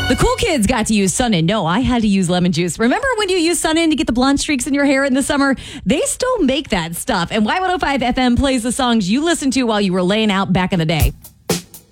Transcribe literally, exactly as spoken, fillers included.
The cool kids got to use Sun-In. No, I had to use lemon juice. Remember when you used Sun-In to get the blonde streaks in your hair in the summer? They still make that stuff. And Y one oh five F M plays the songs you listened to while you were laying out back in the day.